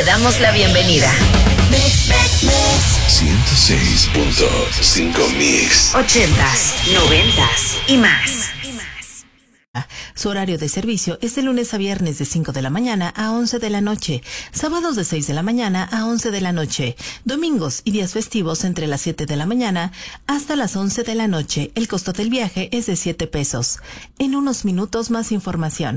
damos la bienvenida. 106.5 Mix. 80s, 90s y más. Su horario de servicio es de lunes a viernes de 5 de la mañana a 11 de la noche, sábados de 6 de la mañana a 11 de la noche, domingos y días festivos entre las 7 de la mañana hasta las 11 de la noche. El costo del viaje es de 7 pesos. En unos minutos más información.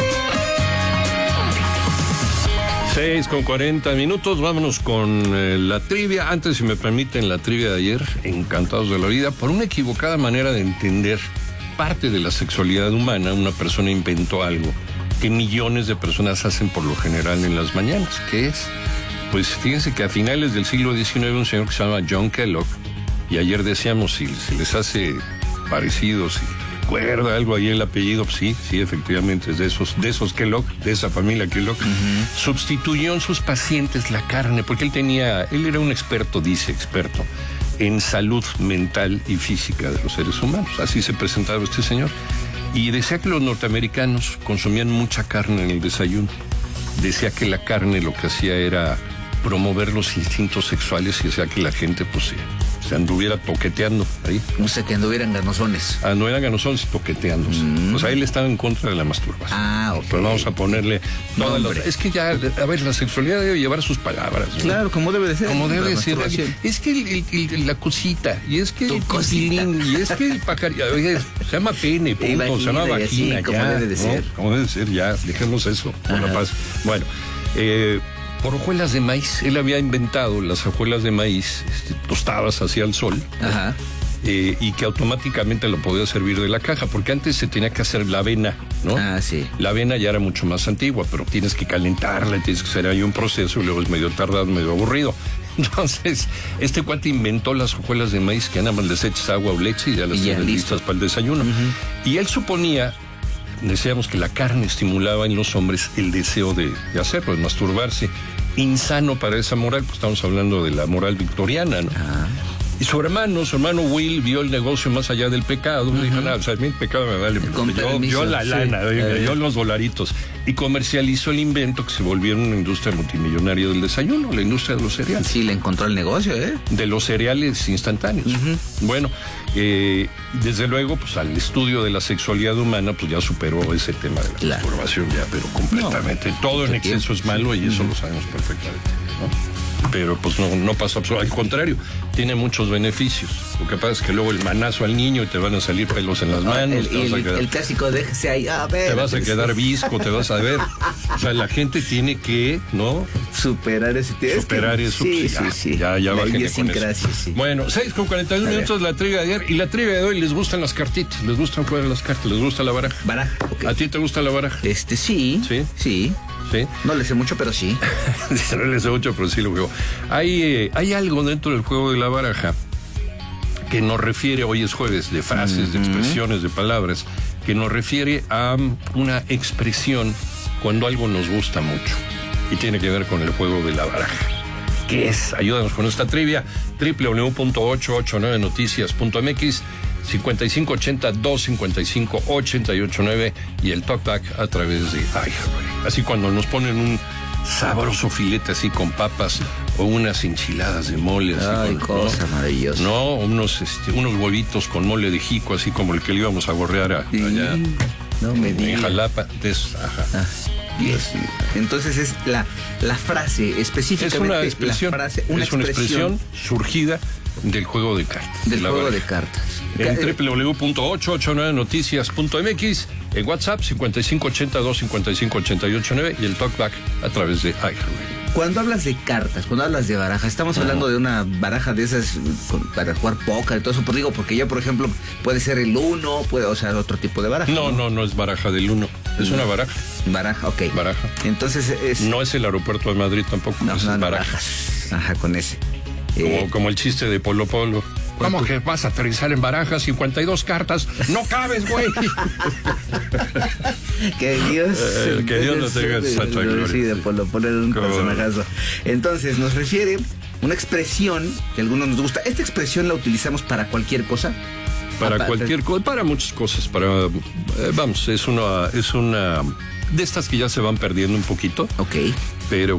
6:40, vámonos con la trivia. Antes, si me permiten, la trivia de ayer, encantados de la vida, por una equivocada manera de entender parte de la sexualidad humana, una persona inventó algo que millones de personas hacen por lo general en las mañanas. ¿Qué es? Pues fíjense que a finales del siglo XIX un señor que se llama John Kellogg, y ayer decíamos si se les hace parecido, si recuerda algo ahí el apellido, pues sí, efectivamente es de esos Kellogg, de esa familia Kellogg. Sustituyó en sus pacientes la carne, porque él era un experto en salud mental y física de los seres humanos. Así se presentaba este señor. Y decía que los norteamericanos consumían mucha carne en el desayuno. Decía que la carne lo que hacía era promover los instintos sexuales y hacía que la gente pues se anduviera toqueteando ahí. O sea, que anduvieran ganosones. Anduvieran ganosones y toqueteándose. O sea, él estaba en contra de la masturbación. Ok. Pero vamos a ponerle todas las... Es que ya, a ver, la sexualidad debe llevar sus palabras, ¿no? Claro, como debe de ser. Como debe de ser. Es que la cosita, y es que el cosilín, y es que el pajarito, se llama pene, punto, se llama vagina, como ya. debe de ser. Como debe de ser, ya, dejemos eso, por la paz. Bueno, por hojuelas de maíz. Él había inventado las hojuelas de maíz tostadas hacia el sol. Ajá. Y que automáticamente lo podía servir de la caja, porque antes se tenía que hacer la avena, ¿no? Ah, sí. La avena ya era mucho más antigua, pero tienes que calentarla, tienes que hacer ahí un proceso y luego es medio tardado, medio aburrido. Entonces, este cuate inventó las hojuelas de maíz que nada más les echas agua o leche y ya las tienes listas para el desayuno. Y él suponía, decíamos que la carne estimulaba en los hombres el deseo de hacerlo, de masturbarse. Insano para esa moral, pues estamos hablando de la moral victoriana, ¿no? Y su hermano Will, vio el negocio más allá del pecado. Dijo, nada, o sea, a mí el pecado me vale, yo la lana, yo los dolaritos. Y comercializó el invento que se volvió una industria multimillonaria del desayuno, la industria de los cereales. Sí, le encontró el negocio, de los cereales instantáneos. Bueno, desde luego, pues al estudio de la sexualidad humana, pues ya superó ese tema de la masturbación ya, pero completamente. Todo en exceso es malo y eso lo sabemos perfectamente, ¿no? Pero pues no pasa absolutamente, al contrario, tiene muchos beneficios. Lo que pasa es que luego el manazo al niño y te van a salir pelos en las manos. El clásico, déjese ahí, a ver. Te vas a quedar visco, te vas a ver. O sea, la gente tiene que, ¿no? Superar eso. Sí. Ya bajen con eso. Sí. Bueno, 6:41 minutos la trivia de ayer. Y la trivia de hoy, les gustan las cartitas, les gustan jugar a las cartas, les gusta la baraja. Okay. ¿A ti te gusta la baraja? Sí. ¿Sí? No le sé mucho, pero sí. No le sé mucho, pero sí lo juego. Hay algo dentro del juego de la baraja que nos refiere, hoy es jueves, de frases, de expresiones, de palabras, que nos refiere a una expresión cuando algo nos gusta mucho. Y tiene que ver con el juego de la baraja. ¿Qué es? Ayúdanos con esta trivia. www.889noticias.mx 5580-255-889 y el talkback a través de iHeartRadio. Así cuando nos ponen un sabroso filete así con papas o unas enchiladas de mole. Ay, cosa maravillosa. No, unos huevitos con mole de jico, así como el que le íbamos a gorrear allá. No me digas. En Jalapa. Entonces es la frase específicamente. Es una expresión surgida del juego de cartas. Del juego de cartas. En www.889noticias.mx, en WhatsApp 5580-255-889 y el talkback a través de iHeartRadio. Cuando hablas de cartas, cuando hablas de baraja, estamos hablando de una baraja de esas para jugar póker y todo eso, pues digo, porque ya, por ejemplo, puede ser el 1, o sea, otro tipo de baraja. No es baraja del 1, es una baraja. Baraja, ok. Baraja. Entonces es... No es el aeropuerto de Madrid tampoco, es barajas. Ajá, con ese. Como el chiste de Polo Polo. ¿Cómo que vas a aterrizar en barajas? 52 cartas. ¡No cabes, güey! Que Dios no tenga santa gloria. Sí, de Polo Polo era un personajazo. Entonces, nos refiere una expresión que a algunos nos gusta. ¿Esta expresión la utilizamos para cualquier cosa? Para cualquier cosa, para muchas cosas. Es una de estas que ya se van perdiendo un poquito. Ok. Pero